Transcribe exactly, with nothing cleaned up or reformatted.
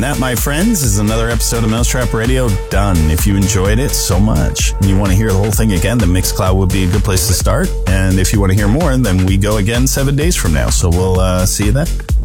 that, my friends, is another episode of Mousetrap Radio done. If you enjoyed it so much and you want to hear the whole thing again, then Mixcloud would be a good place to start. And if you want to hear more, then we go again seven days from now. So we'll uh, see you then.